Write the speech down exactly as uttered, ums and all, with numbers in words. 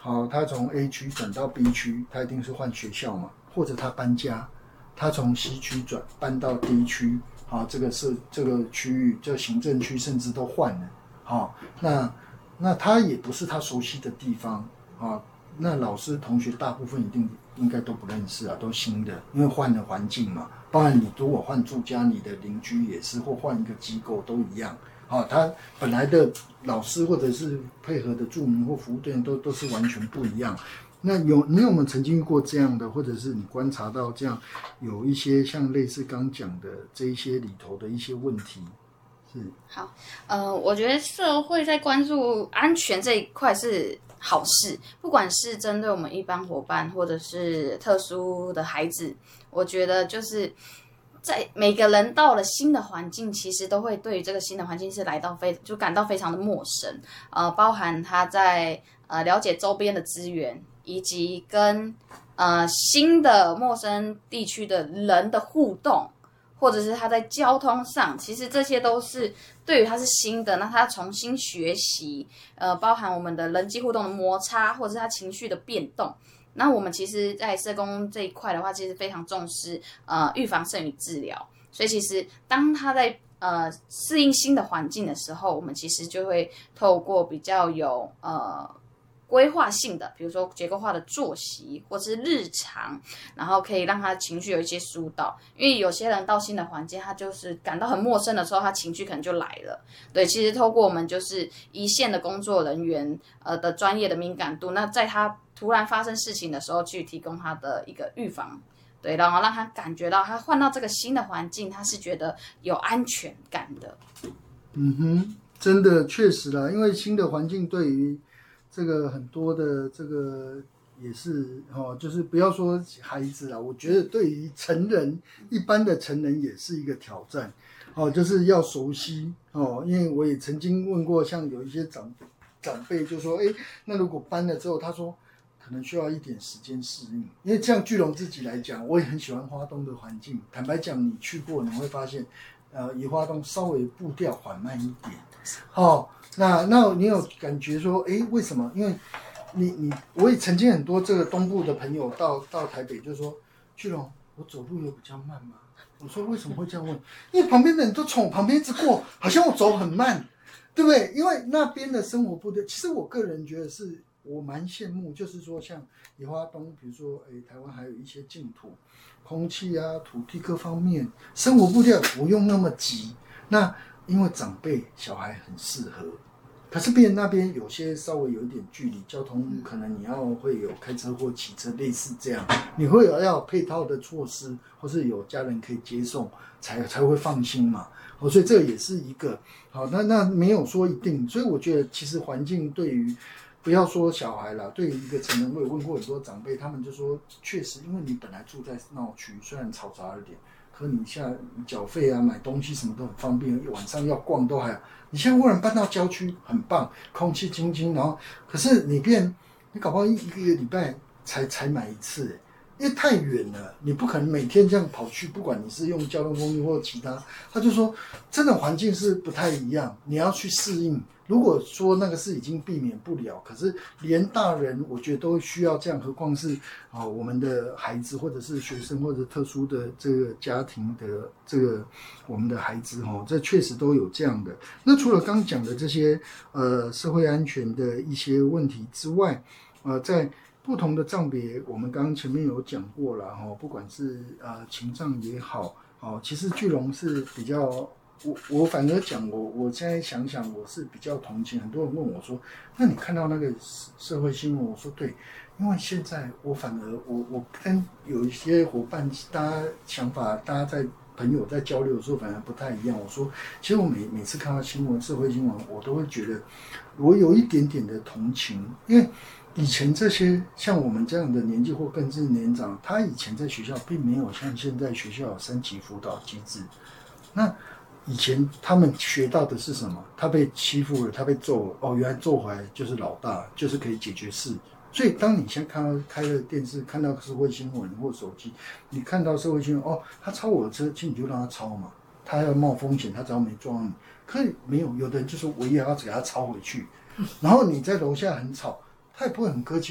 好，他从 A 区转到 B 区，他一定是换学校嘛，或者他搬家，他从 C 区转搬到 D 区，好，这个是这个区域，这个行政区甚至都换了，好，那那他也不是他熟悉的地方啊，那老师同学大部分一定应该都不认识啊，都新的，因为换了环境嘛，包含你如果换住家，你的邻居也是，或换一个机构都一样。啊，他本来的老师或者是配合的住民或服务队员都都是完全不一样。那有你有没有曾经遇过这样的，或者是你观察到这样有一些像类似刚讲的这一些里头的一些问题？是好，呃，我觉得社会在关注安全这一块是好事，不管是针对我们一般伙伴，或者是特殊的孩子，我觉得就是在每个人到了新的环境，其实都会对于这个新的环境是来到非就感到非常的陌生，呃，包含他在呃了解周边的资源，以及跟呃新的陌生地区的人的互动，或者是他在交通上，其实这些都是对于他是新的，那他重新学习，呃，包含我们的人际互动的摩擦，或者是他情绪的变动。那我们其实，在社工这一块的话，其实非常重视呃预防胜于治疗，所以其实当他在呃适应新的环境的时候，我们其实就会透过比较有呃规划性的，比如说结构化的作息或是日常，然后可以让他情绪有一些疏导。因为有些人到新的环境，他就是感到很陌生的时候，他情绪可能就来了。对，其实透过我们就是一线的工作人员呃的专业的敏感度，那在他突然发生事情的时候，去提供他的一个预防。对，然后让他感觉到他换到这个新的环境，他是觉得有安全感的。 嗯哼，真的确实啦，因为新的环境对于这个很多的这个也是哦，就是不要说孩子啦，我觉得对于成人一般的成人也是一个挑战哦，就是要熟悉哦，因为我也曾经问过，像有一些长长辈就说，哎，那如果搬了之后，他说可能需要一点时间适应，因为像巨龙自己来讲，我也很喜欢花东的环境。坦白讲，你去过，你会发现，呃，宜花东稍微步调缓慢一点。哦，那那你有感觉说，哎，为什么？因为你你我也曾经很多这个东部的朋友到到台北，就说巨龙，我走路有比较慢吗？我说为什么会这样问？因为旁边的人都从我旁边一直过，好像我走很慢，对不对？因为那边的生活步调，其实我个人觉得是。我蛮羡慕，就是说像宜花东，比如说，诶，台湾还有一些净土，空气啊、土地各方面，生活步调不用那么急。那因为长辈、小孩很适合，可是别人那边有些稍微有一点距离，交通可能你要会有开车或骑车，类似这样，你会有要有配套的措施，或是有家人可以接送，才才会放心嘛。哦，所以这也是一个好，那那没有说一定，所以我觉得其实环境对于。不要说小孩啦，对于一个成人，我有问过很多长辈，他们就说，确实，因为你本来住在闹区，虽然嘈杂一点，可你现在缴费啊、买东西什么都很方便，晚上要逛都还好。你现在忽然搬到郊区，很棒，空气清新，然后可是你变，你搞不好一一个礼拜才才买一次，因为太远了，你不可能每天这样跑去，不管你是用交通工具或其他，他就说，真的环境是不太一样，你要去适应。如果说那个是已经避免不了，可是连大人我觉得都需要这样，何况是啊、哦、我们的孩子或者是学生或者特殊的这个家庭的这个我们的孩子哦，这确实都有这样的。那除了刚讲的这些呃社会安全的一些问题之外，呃，在不同的障别，我们刚刚前面有讲过了哈、哦，不管是呃情障也好，哦，其实巨龙是比较。我我反而讲，我我现在想想，我是比较同情。很多人问我说：“那你看到那个社会新闻？”我说：“对，因为现在我反而我我跟有一些伙伴，大家想法，大家在朋友在交流的时候，反而不太一样。我说，其实我每每次看到新闻，社会新闻，我都会觉得我有一点点的同情，因为以前这些像我们这样的年纪或更是年长，他以前在学校并没有像现在学校有三级辅导机制，那。以前他们学到的是什么？他被欺负了，他被揍了，哦，原来揍回来就是老大，就是可以解决事。所以当你现在看到开了电视，看到社会新闻或手机，你看到社会新闻，哦，他超我的车，其实你就让他超嘛，他要冒风险，他只要没撞你。可是没有，有的人就说我也要给他超回去，然后你在楼下很吵，他也不会很客气。